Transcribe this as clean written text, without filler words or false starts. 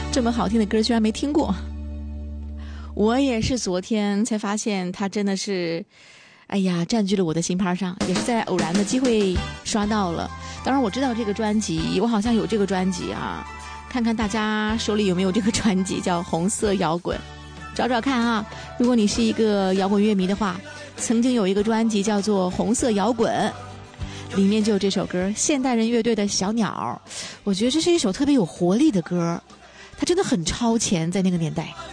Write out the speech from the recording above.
这么好听的歌居然没听过。我也是昨天才发现他真的是占据了我的心盘上，也是在偶然的机会刷到了。当然我知道这个专辑，我好像有这个专辑啊，看看大家手里有没有这个专辑，叫红色摇滚，找找看啊。如果你是一个摇滚乐迷的话，曾经有一个专辑叫做红色摇滚，里面就有这首歌，现代人乐队的小鸟。我觉得这是一首特别有活力的歌，它真的很超前，在那个年代。